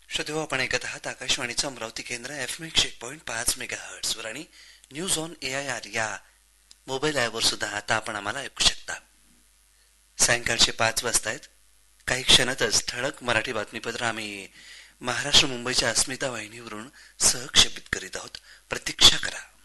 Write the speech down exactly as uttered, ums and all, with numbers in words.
श्रोते हो, आपण ऐकत आहात आकाशवाणीचं अमरावती केंद्र एफ एम एकशे एक पॉईंट पाच मेगा हर्ट्सवर आणि news on A I R या मोबाईल ॲपवर सुद्धा आता आपण आम्हाला ऐकू शकता. सायंकाळचे पाच वाजता आहेत. काही क्षणातच ठळक मराठी बातमीपत्र आम्ही महाराष्ट्र मुंबईच्या अस्मिता वाहिनीवरून सहक्षेपित करीत आहोत. प्रतीक्षा करा.